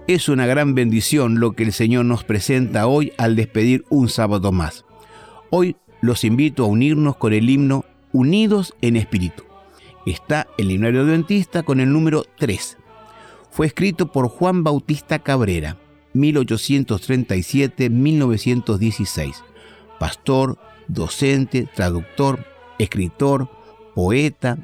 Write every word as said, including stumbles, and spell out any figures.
Es una gran bendición lo que el Señor nos presenta hoy al despedir un sábado más. Hoy los invito a unirnos con el himno Unidos en Espíritu. Está el himnario adventista con el número tres. Fue escrito por Juan Bautista Cabrera, mil ochocientos treinta y siete a mil novecientos dieciséis. Pastor, docente, traductor, escritor, poeta,